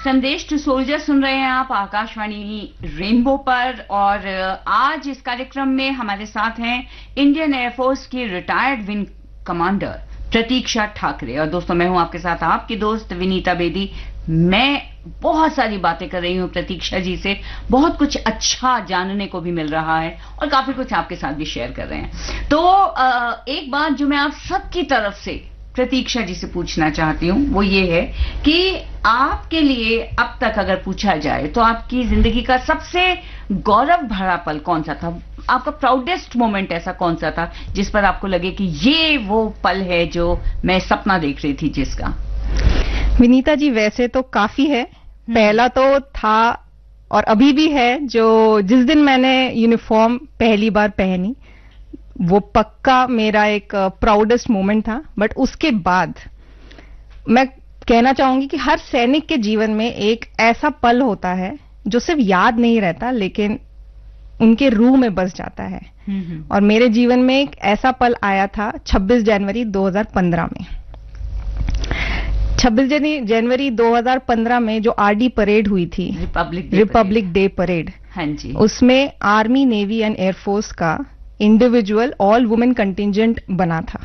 संदेश to soldier सुन रहे हैं आप आकाशवाणी रेनबो पर। और आज इस कार्यक्रम में हमारे साथ हैं इंडियन एयरफोर्स की रिटायर्ड विंग कमांडर प्रतीक्षा ठाकरे। और दोस्तों, मैं हूं आपके साथ आपकी दोस्त विनीता बेदी। मैं बहुत सारी बातें कर रही हूं प्रतीक्षा जी से, बहुत कुछ अच्छा जानने को भी मिल रहा है और काफी कुछ आपके साथ भी शेयर कर रहे हैं। तो एक बात जो मैं आप सबकी तरफ से प्रतीक्षा जी से पूछना चाहती हूं वो ये है कि आपके लिए अब तक अगर पूछा जाए तो आपकी जिंदगी का सबसे गौरव भरा पल कौन सा था? आपका प्राउडेस्ट मोमेंट ऐसा कौन सा था जिस पर आपको लगे कि ये वो पल है जो मैं सपना देख रही थी जिसका? विनीता जी, वैसे तो काफी है। पहला तो था और अभी भी है, जो जिस दिन मैंने यूनिफॉर्म पहली बार पहनी वो पक्का मेरा एक प्राउडेस्ट मोमेंट था। बट उसके बाद मैं कहना चाहूंगी कि हर सैनिक के जीवन में एक ऐसा पल होता है जो सिर्फ याद नहीं रहता लेकिन उनके रूह में बस जाता है। और मेरे जीवन में एक ऐसा पल आया था 26 जनवरी 2015 में। 26 जनवरी 2015 में जो आरडी परेड हुई थी, रिपब्लिक डे परेड, हाँ जी, उसमें आर्मी, नेवी एंड एयरफोर्स का इंडिविजुअल ऑल वुमेन कंटिंजेंट बना था।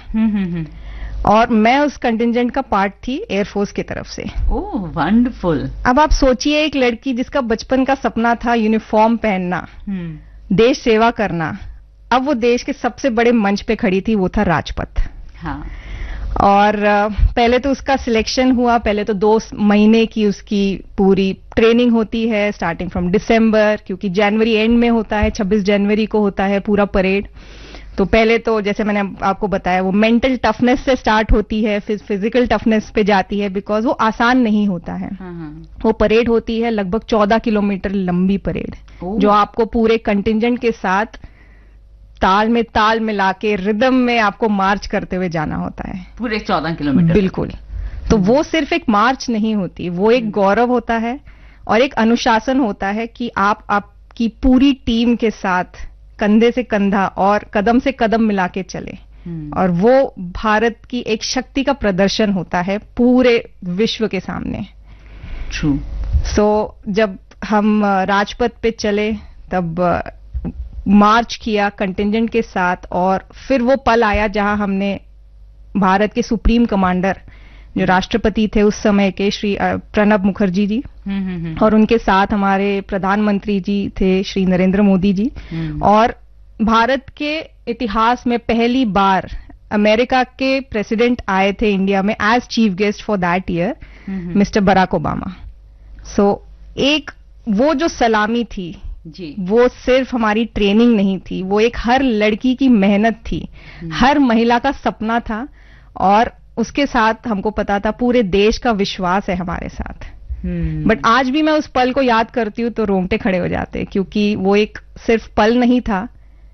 और मैं उस कंटिंजेंट का पार्ट थी एयरफोर्स की तरफ से। ओह वंडरफुल। अब आप सोचिए, एक लड़की जिसका बचपन का सपना था यूनिफॉर्म पहनना, देश सेवा करना, अब वो देश के सबसे बड़े मंच पे खड़ी थी, वो था राजपथ। हाँ। और पहले तो उसका सिलेक्शन हुआ। पहले तो 2 महीने की उसकी पूरी ट्रेनिंग होती है, स्टार्टिंग फ्रॉम दिसंबर, क्योंकि जनवरी एंड में होता है, 26 जनवरी को होता है पूरा परेड। तो पहले तो जैसे मैंने आपको बताया वो मेंटल टफनेस से स्टार्ट होती है, फिर फिजिकल टफनेस पे जाती है, बिकॉज वो आसान नहीं होता है। वो परेड होती है लगभग 14 किलोमीटर लंबी परेड, जो आपको पूरे कंटिंजेंट के साथ ताल में ताल मिला के रिदम में आपको मार्च करते हुए जाना होता है, पूरे 14 किलोमीटर। बिल्कुल। तो वो सिर्फ एक मार्च नहीं होती, वो एक गौरव होता है और एक अनुशासन होता है कि आप आपकी पूरी टीम के साथ कंधे से कंधा और कदम से कदम मिला के चले। और वो भारत की एक शक्ति का प्रदर्शन होता है पूरे विश्व के सामने। ट्रू। सो जब हम राजपथ पे चले तब मार्च किया कंटिंजेंट के साथ, और फिर वो पल आया जहां हमने भारत के सुप्रीम कमांडर, जो राष्ट्रपति थे उस समय के, श्री प्रणब मुखर्जी जी, और उनके साथ हमारे प्रधानमंत्री जी थे श्री नरेंद्र मोदी जी। और भारत के इतिहास में पहली बार अमेरिका के प्रेसिडेंट आए थे इंडिया में as chief guest for that year, mister Barack Obama. सो एक वो जो सलामी थी जी, वो सिर्फ हमारी ट्रेनिंग नहीं थी, वो एक हर लड़की की मेहनत थी, हर महिला का सपना था। और उसके साथ हमको पता था पूरे देश का विश्वास है हमारे साथ। बट आज भी मैं उस पल को याद करती हूँ तो रोंगटे खड़े हो जाते हैं, क्योंकि वो एक सिर्फ पल नहीं था,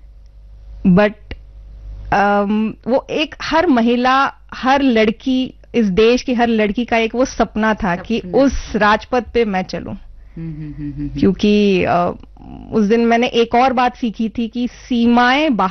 बट वो एक हर महिला, हर लड़की, इस देश की हर लड़की का एक वो सपना था कि उस राजपथ पे मैं चलूं। क्योंकि उस दिन मैंने एक और बात सीखी थी कि सीमाएं